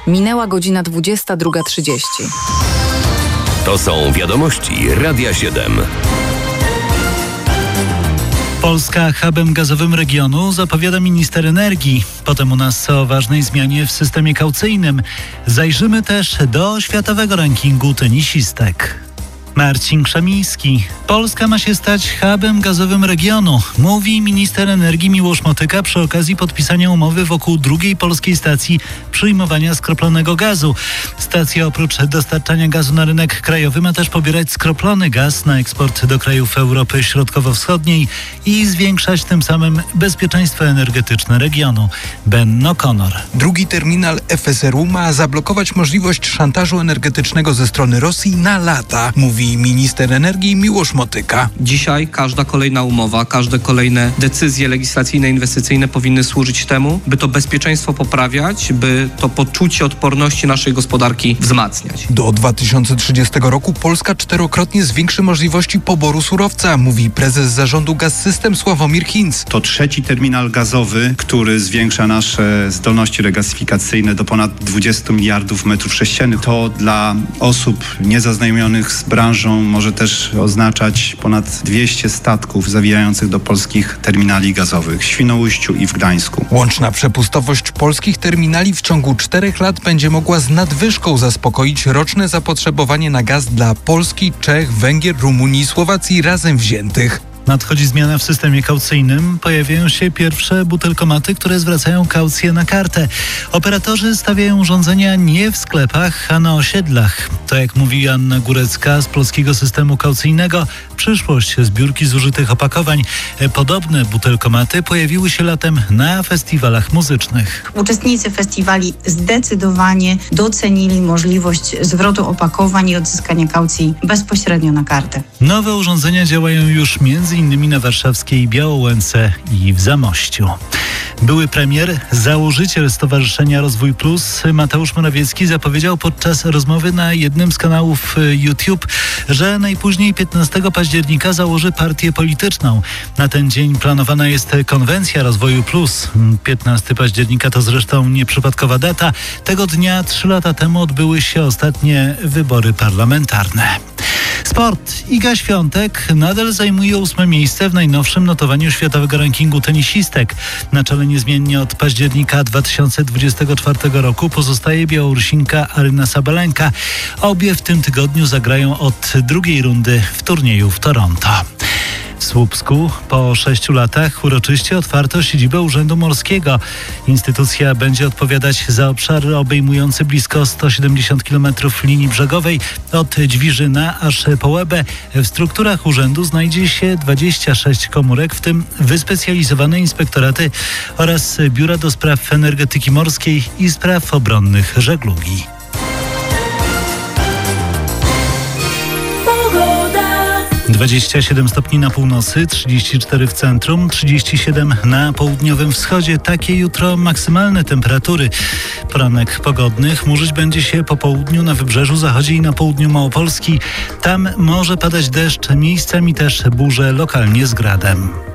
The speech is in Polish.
Minęła godzina 22:30. To są wiadomości Radia 7. Polska hubem gazowym regionu zapowiada minister energii. Potem u nas o ważnej zmianie w systemie kaucyjnym. Zajrzymy też do światowego rankingu tenisistek. Marcin Krzemiński. Polska ma się stać hubem gazowym regionu, mówi minister energii Miłosz Motyka przy okazji podpisania umowy wokół drugiej polskiej stacji przyjmowania skroplonego gazu. Stacja oprócz dostarczania gazu na rynek krajowy ma też pobierać skroplony gaz na eksport do krajów Europy Środkowo-Wschodniej i zwiększać tym samym bezpieczeństwo energetyczne regionu. Ben O'Connor. Drugi terminal FSRU ma zablokować możliwość szantażu energetycznego ze strony Rosji na lata, mówi minister energii Miłosz Motyka. Dzisiaj każda kolejna umowa, każde kolejne decyzje legislacyjne, inwestycyjne powinny służyć temu, by to bezpieczeństwo poprawiać, by to poczucie odporności naszej gospodarki wzmacniać. Do 2030 roku Polska 4-krotnie zwiększy możliwości poboru surowca, mówi prezes zarządu Gaz-System Sławomir Hinz. To trzeci terminal gazowy, który zwiększa nasze zdolności regazyfikacyjne do ponad 20 miliardów metrów sześciennych. To dla osób niezaznajomionych z branżą może też oznaczać ponad 200 statków zawijających do polskich terminali gazowych w Świnoujściu i w Gdańsku. Łączna przepustowość polskich terminali w ciągu 4 lat będzie mogła z nadwyżką zaspokoić roczne zapotrzebowanie na gaz dla Polski, Czech, Węgier, Rumunii i Słowacji razem wziętych. Nadchodzi zmiana w systemie kaucyjnym. Pojawiają się pierwsze butelkomaty, które zwracają kaucję na kartę. Operatorzy stawiają urządzenia nie w sklepach, a na osiedlach. To, jak mówi Anna Górecka z polskiego systemu kaucyjnego, przyszłość zbiórki zużytych opakowań. Podobne butelkomaty pojawiły się latem na festiwalach muzycznych. Uczestnicy festiwali zdecydowanie docenili możliwość zwrotu opakowań i odzyskania kaucji bezpośrednio na kartę. Nowe urządzenia działają już m.in. na warszawskiej Białołęce i w Zamościu. Były premier, założyciel Stowarzyszenia Rozwój Plus Mateusz Morawiecki zapowiedział podczas rozmowy na jednym z kanałów YouTube, że najpóźniej 15 października założy partię polityczną. Na ten dzień planowana jest konwencja Rozwoju Plus. 15 października to zresztą nieprzypadkowa data. Tego dnia 3 lata temu odbyły się ostatnie wybory parlamentarne. Sport. Iga Świątek nadal zajmuje 8. miejsce w najnowszym notowaniu światowego rankingu tenisistek. Na czele niezmiennie od października 2024 roku pozostaje Białorusinka Aryna Sabalenka. Obie w tym tygodniu zagrają od drugiej rundy w turnieju w Toronto. W Słupsku po 6 latach uroczyście otwarto siedzibę Urzędu Morskiego. Instytucja będzie odpowiadać za obszar obejmujący blisko 170 km linii brzegowej od Dźwiżyna aż po Łebę. W strukturach urzędu znajdzie się 26 komórek, w tym wyspecjalizowane inspektoraty oraz biura do spraw energetyki morskiej i spraw obronnych żeglugi. 27 stopni na północy, 34 w centrum, 37 na południowym wschodzie. Takie jutro maksymalne temperatury. Poranek pogodny, chmurzyć będzie się po południu na wybrzeżu zachodzi i na południu Małopolski. Tam może padać deszcz, miejscami też burze, lokalnie z gradem.